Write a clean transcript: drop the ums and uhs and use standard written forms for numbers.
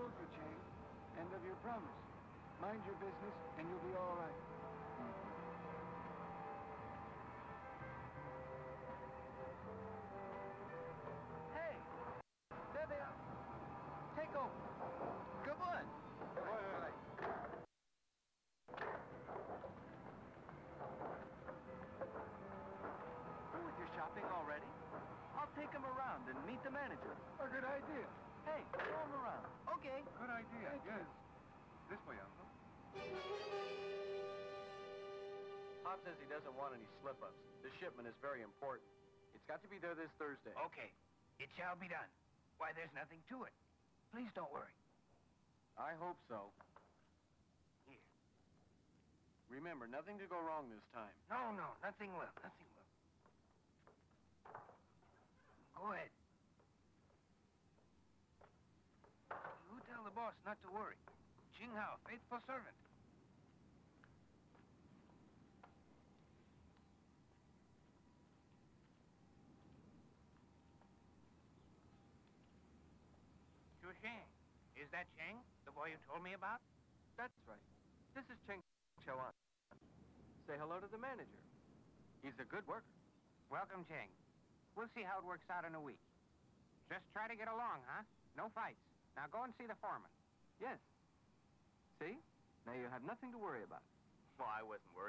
told you, Chang. End of your promise. Mind your business, and you'll be all right. Hey, there they are. Take over. Come on. Right. Through with your shopping already? I'll take him around and meet the manager. A good idea. Hey, show him around. Okay. Good idea, Thank yes. you. This way, Uncle. Pop says he doesn't want any slip-ups. The shipment is very important. It's got to be there this Thursday. Okay. It shall be done. Why, there's nothing to it. Please don't worry. I hope so. Here. Remember, nothing to go wrong this time. No, nothing will. Nothing will. Go ahead. You tell the boss not to worry. Ching Hao, faithful servant. Shu Sheng. Is that Cheng, the boy you told me about? That's right. This is Cheng Chauan. Say hello to the manager. He's a good worker. Welcome, Cheng. We'll see how it works out in a week. Just try to get along, huh? No fights. Now go and see the foreman. Yes. See? Now you have nothing to worry about. Well, I wasn't worried.